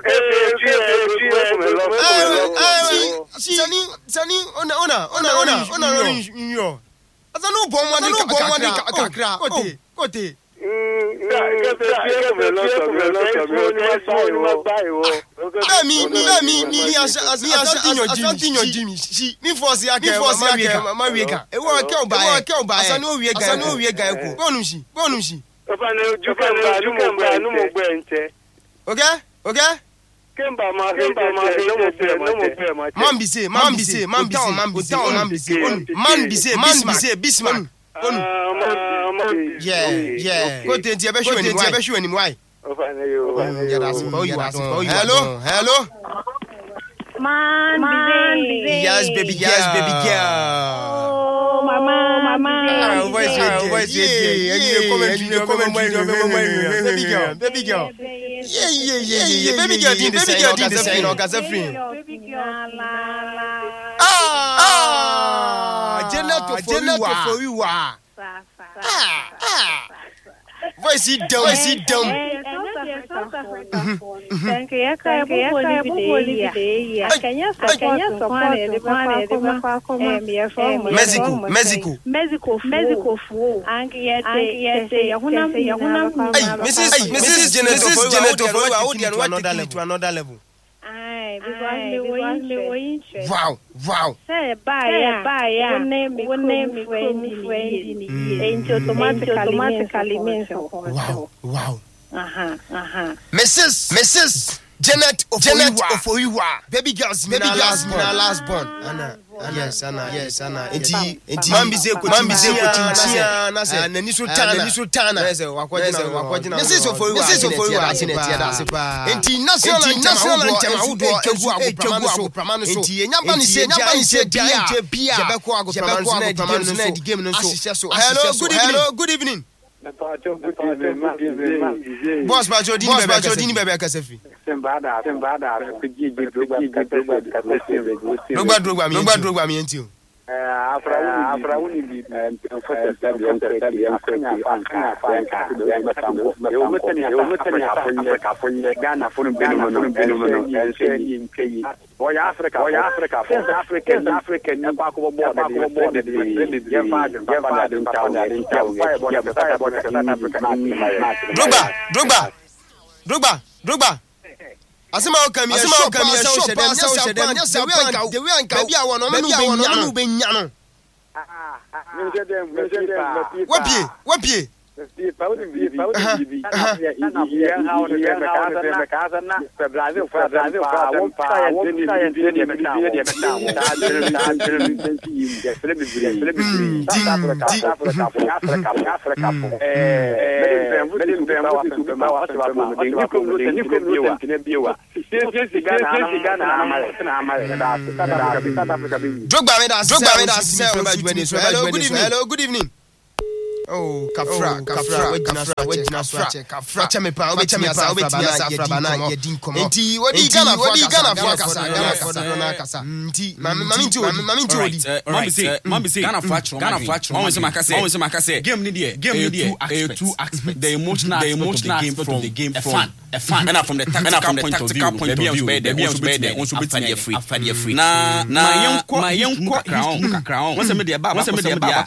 sani sani ona ona ona ona ona yo asa no bon wani ka bon wani ka kakra kote kote mi mi mi mi asa asa tinyo jimi si mi force ya ke ma wieka e wo ke oba e wo ke oba asa no wieka asa no wieka ku bonum si bonum si papa ne juka ba no mo gbe no mo gbe nche okay okay Kemba ma kemba ma no mo pe no mo pe ma man bi say man bi say man bi say man bi say man bi say man bi say man bi say Bismarck yeah yeah go te tie be show ni why be show ni why hello hello man bi say yes baby yes baby girl oh mama mama voice voice yeah yeah comment comment baby girl baby girl yeah yeah yeah yeah baby girl din baby girl din say no gaza free ah ah Jenato for you ah ah voice it down voice it down thank you ka bo ni video akanya akanya support de ba ko Mexico Mexico Mexico Mexico fu angiete angiete yahuna yahuna Mrs Mrs Jenato for you out there what to another level because me interest. Wow, wow. Say bye, bye. One name, one name, friend, friend. Ain't automatically means. Wow, wow. Uh-huh, uh-huh. Missus Missus Janet Ofoyiwa. Baby girls, baby girls, na last born. Anna, yes, Anna, yes, Anna. Enti, enti. Mambi ze ko, mambi ze ko tintia na se. Na ni so tana, na ni so tana. Yes, wakwajina, wakwajina. Missus Ofoyiwa, Missus Ofoyiwa, atineti ada se pa. Enti national, national anthem awudo ekegu agopramano so. Enti enyamba ni se, enyamba ni se bia. Jebeko agopramano so na di game no so. Hello, good evening. Hello, good evening. Boss Pacho Dini bebe Pacho Dini bebe kasefi. Sembada sembada kiji drogba drogba drogba mi drogba drogba mi enti o. Eh afra afra uni bi foto sabi on sabi on kanya fanka fanka yo metani yo metani Africa fonye Ghana fonu benu no benu no ense nkeyi o ya Africa o ya Africa for African African ni kwa ko bo da ko bo da ye fa ye fa da nta na nta o ye fa bo da South Africa drogba drogba drogba drogba asema o kam ye shop kam ye shop shedem ye shedem ye se we anka de we anka bia wo no me no be nya no ah me shedem me shedem wapie wapie Drogba me da drogba me da hello good evening hello good evening Oh, Kafra, Kafra, Kafra, Kafra, Kafra, Chamepa, Chamepa, Chamepa, Yedinko. Inti, what do you gonna what do you gonna for Casa? Gana Casa. Inti, Mammy Jody, Mammy Jody. Mammy say, Mammy say, Gana Fratch, Gana Fratch, always Macase, always Macase. Game Nidia, game Nidia, two aspects. The emotional, the emotional game from the game from a fan. And from the tactical point of view, the Bios Bay, they want to be free, free, free. Na, na, my young, my young crown, crown. What's a media bar? What's a media bar?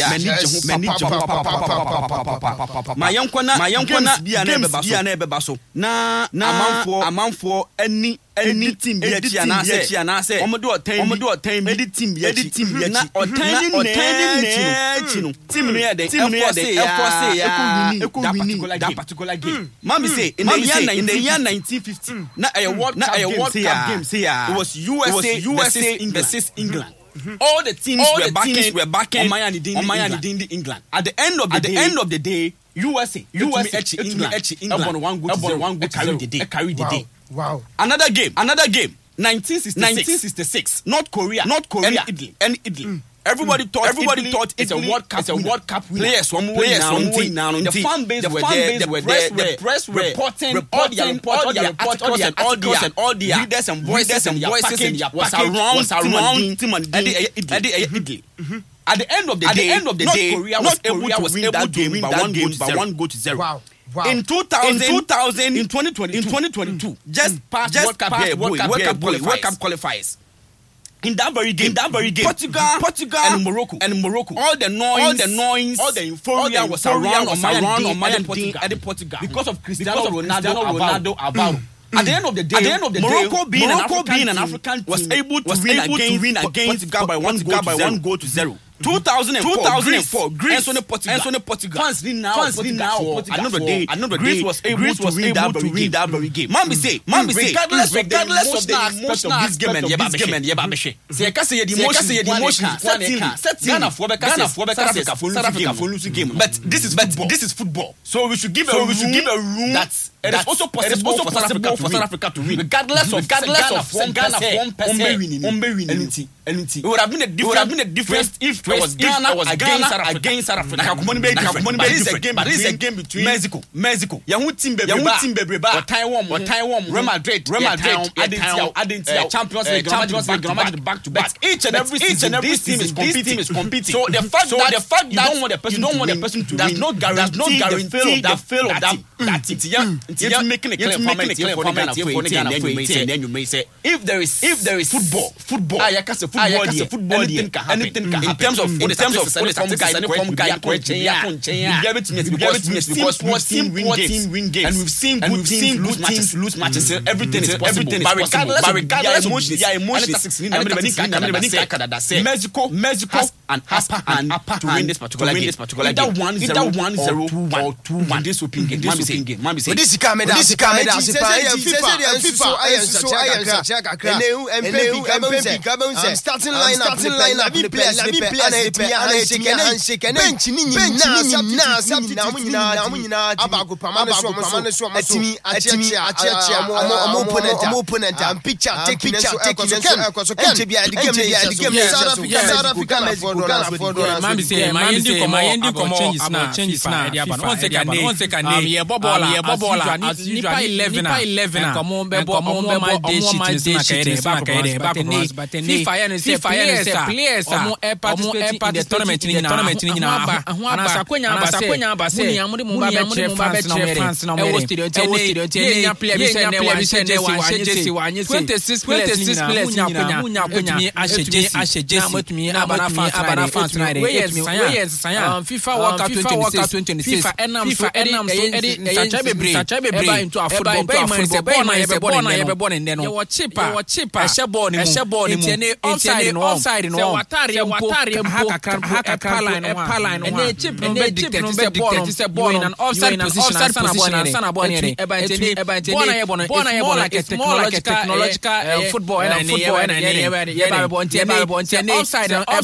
My young corner, my young corner, be an ebebaso. Na, na, amount for, amount for any. Any team be a chianase, chianase, Omodo attain, Omodo attain, any team be a team, not attaining, attaining, team near the team near the F four say, that particular game. Mammy say, in the year in the year nineteen fifty, not a World Cup game, say, it was U S A, U S A versus England. All the teams were backing, were backing Miami Dindi, England. At the end of the day, end of the day, U S A, U S A, England, England, one good, one good, carry the day, carry the day. Wow. Another game, another game. nineteen sixty-six North Korea, North Korea, and Italy, and Italy. Mm. Everybody thought, everybody Italy thought it's Italy, a World Cup, it's a World Cup winner. Players, one players, one win now. The fan base were there, they were there. The press were reporting, reporting, all their reports and all their, and all their readers and voices and voices was around, was around Team and Italy. At the end of the day, at the end of the day, North Korea was able to win that game by one goal to zero. Wow. Wow. In two thousand, in two thousand, in twenty twenty-two, in twenty twenty-two, mm. just mm. past just World Cup, past World Cup, World Cup, World Cup, World Cup qualifiers. In that very game, in that very game, Portugal, Portugal, and Morocco, and Morocco, all the noise, all the noise, all the euphoria was around on my around on my Portugal because of Cristiano Ronaldo, Ronaldo Alvaro. At the end of the day, at the end of the Morocco, day, being, Morocco an being an African team was able to was win able against, to win against Portugal by one goal by one goal to zero. two thousand four, Greece, and Portugal. Portugal. Fans now, fans now. Another day, another day, Greece was able to win that very game. Mambi say, Mambi say, regardless, regardless of the emotional of this game and this game and Yababeshe. Say, I can say the emotion, say the emotion. Setting, setting. Ghana for Ghana for South Africa for South Africa for losing game. But this is football. This is football. So we should give a we should give a room that's it is also possible for South Africa for South Africa to win, regardless of regardless of one Ghana one percent winning, winning. It would have been a different, would have been a difference if it was Ghana was against South Africa. Against South Africa. But this is a game. But this is a game between Mexico, Mexico. Yahu team Bebreba, Yahu team Bebreba, or Taiwan, or Taiwan, Real Madrid, Real Madrid, Adentia, Adentia, Champions League, Champions League, back to back. Each and every each and every team is competing. Is competing. So the fact that the fact that you don't want the person, you don't want the person to win, does not guarantee the fail of that that team. It's making a clear comment for Ghana for Ghana and then you may say if there is if there is football, football. I can say football. Football, anything can happen. Anything can in terms of in terms of what from guy from guy because we've seen poor team win games and we've seen good teams lose matches lose matches. Everything is everything is possible. But regardless of their emotions, Mexico Mexico and has an upper to win this particular game. Either one zero, one zero, or two one. This will be game. This will be game. Man, say this come down. This come down. FIFA, FIFA, I am so I am so kakra. And then and then starting line up, starting line up. Let me play, let me play. Handshake, handshake, and bench ni ni na substitute na muna na muna. Abago pamano so pamano so. Atimi, atimi, atimi. Amo opponent, amo opponent. And picture, take picture, take picture. So can't be the game, the game. South Africa, South Africa, for dollars, for dollars. Man say, man say, man say, come changes now, changes now. One second, one second. Um, yeah, bobola, yeah, bobola. As usual, eleven, eleven. Come on, be, come on, be, my day shit. Back, back, back. FIFA, yeah, say players, players. Omo air participate in the tournament in the tournament in the. Ana sakwenya, ana sakwenya, ana say. Muni amudi mumba be France na mere. France na mere. Ewo studio, ewo studio. Ye player bi say ne wa say ne wa say wa say. twenty-six players munya munya munya munya. Asheje, asheje. Na mutumi abana France, abana France na mere. We yes, sanya. FIFA World Cup twenty twenty-six. FIFA enam so enam so edi sacha bebre. Sacha bebre. Eba into a football, into a football. Ball na ye be ball na ye be ball ne no. Ye wa cheaper, ye wa cheaper. Ehye ball ni mu. Ehye ball ni mu. Etiene offside no. Offside no. Se watare watare mpo haka line no. Line no. Ene chip no be dictate se ball no. Se ball in an offside position. Offside position. Sana ball ni. Eba etiene eba etiene. Ball na ye ball no. Ball na ye ball like a technological football and football and football and ye ba ball entiene. Offside no. Offside no.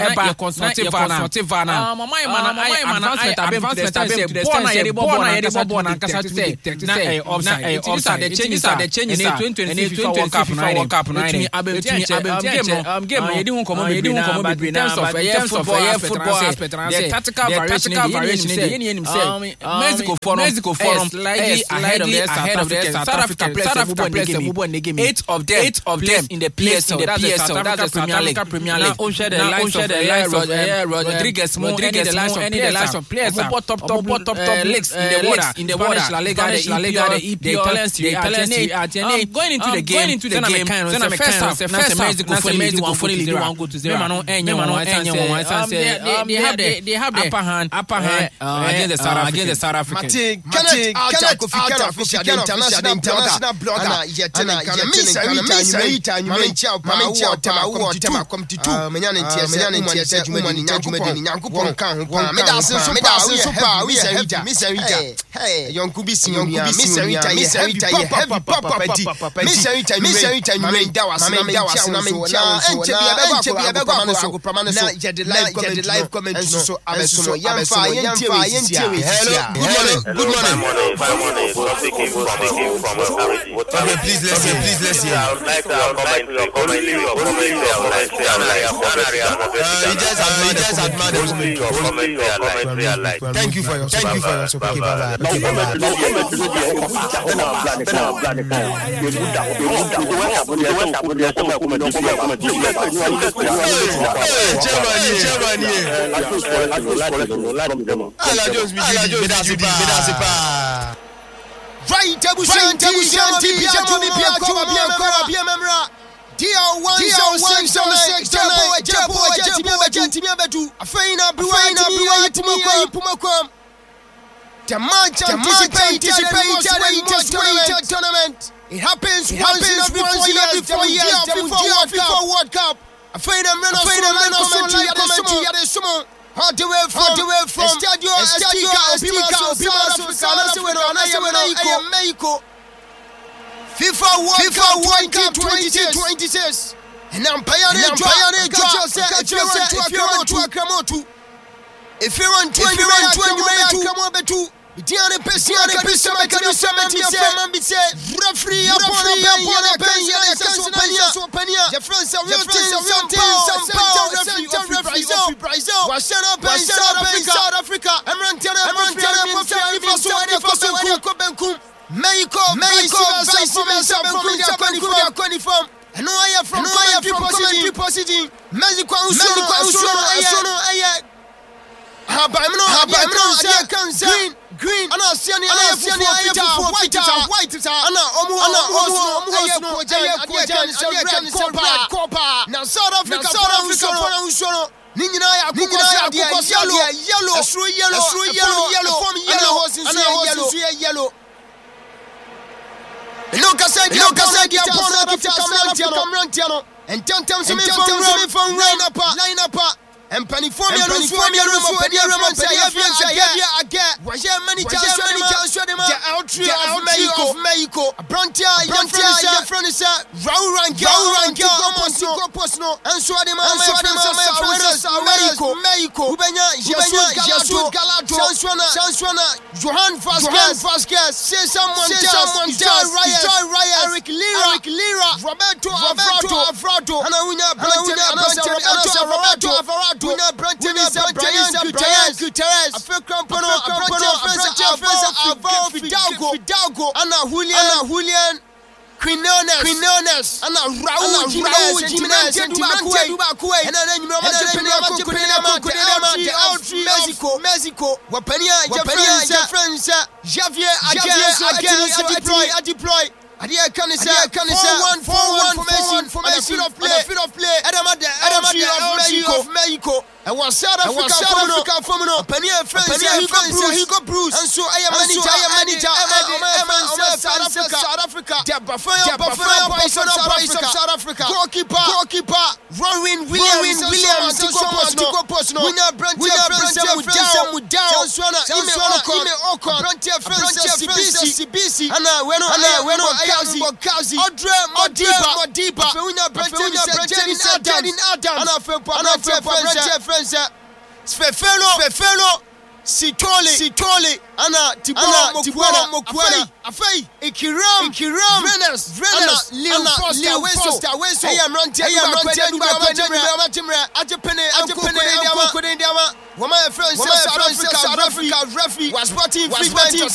eba consultive vana mama mana mana advancement abem to the extent say born na yede born na kasa to say na eh offside it is the changes are the changes are twenty twenty World Cup na World Cup na me abem timi abem game no game yede hu komo be na in terms of eh football football aspect na say tactical variation the any any say Mexico for Mexico forum slightly ahead of the South Africa South Africa players eight of them eight of them in the P S L in the P S L that's the Premier League Premier League now share the lines of the Rodriguez Rodriguez the lines of any the lines of players top top top top top leagues in the water in the water La Liga La Liga the E P L the Italian going into the game into the game then the first half the first Mexico for Mexico for lead one go to zero me no enye one enye one say they have the they have the upper hand upper hand against the South against the South Africans Kenneth Kofi Kenneth official international international blogger na yetena yemisa yita yita nyumencha mamencha tema wo tema komtitu menyane ntie menyane ntie se juma ni nyankopon nyankopon kan ho pa meda asenso pa asenso pa we say yita misa yita hey yonku bi sin yonku bi sin yita misa yita ye heavy papa pati misa yita misa yita nyumenda wasa na menda wasa na mencha enche bi abego enche bi abego akọ prama na ye de live comment live comment so abeso yamfa yemfa yemtie hello good morning good morning Fine morning. Speaking from okay, please let's hear, please let's hear. I would like to comment your comment, your comment, I would like to say, he just admired, he just admired your comment, I like. Thank you for your, thank you for your support. Bye bye. Right, Tabushan, Tabushan, T P, Tony Piaco, Bia Memra, D O one zero six, Jabo, Jabo, Jabo, Jabo, Afena, Buena, Buena, Pumako, Pumakom. The match anticipated the tournament. It happens once in every four years before World Cup. Afena, Mena, Afena, Commentary, Adesumo. All the way from, all the way from Estadio Estica, Mexico, FIFA World Cup twenty twenty-six. And I'm Payane Joe, if you want to, if you want to, come over to. Diane Pesiane Pesama Canusama Ambitse, referee upon a pension, Sopania, the France of Some Power, referee Brazil, Wasana, South Africa, Amrantana, Amrantana, Kobenkum, Meiko, Meiko, Vice Conifom, and I am from Commentary Positive, Mexico, Usono, Habamno, Habamno, Green. Green, and I see any white, white, and I Copa. Now South Africa, South Africa, Nina, yellow, yellow, through yellow, through yellow, yellow, from yellow, and yellow, yellow. Lucas said, Lucas said, Cameron, and ten times from line up, line up. And Paniformia, Paniformia, Paniformia, Paniformia, again. Was there many chances? Many chances. The outry of Mexico, Brontia, Brontia, Furniture, Raul Rank, Raul Rank, Gomo, Posno, and Swadima, Mexico, Mexico, Ubenya, Jesu, Galato, Sanswana, Sanswana, Johan Vasquez, Vasquez, say someone, say someone, Joy Ryan, Eric Lira, Eric Lira, Roberto, Roberto, Afrato, and Awina, Brontia, Roberto, Afrato. Winner Brenton is a Brian Gutierrez. I feel Crampano, Crampano, Avo, Fidalgo, Fidalgo, Ana Julian, Ana Julian, Quinones, Quinones, Ana Raul, Raul, Jimenez, Dubakwe, and then you know, the outry, Mexico, Mexico, Wapania, Wapania, friends, Javier, again, I deploy, I deploy. Adia Canisa, Canisa, four one formation, formation of play, field of play. Adama the Adama of Mexico. And was South Africa, South Africa, Formino, Pania, France, Hugo Bruce, and so I am manager, I am manager, Emma, South Africa, South Africa, the Buffalo, Buffalo, Buffalo, South Africa, goalkeeper, goalkeeper, Rowan Williams, Williams, Tico Posno, Winner Brent, Winner Brent, Mudao, Swana, Ime Oko, Brent, France, C B C, and I went on, I went on, Kazi, Audrey, Modiba, Modiba, Winner Brent, Winner Brent, Jaden Adams ana afempo ana afempo friends Sfefelo Sfefelo Sitole Sitole ana Tibora Mokwara Mokwara afei Ikiram Ikiram Venus Venus Leo Foster Weso hey amrante hey amrante du ba ba timre ajepene ajepene ndiama wama friends South Africa South Africa referee was sporting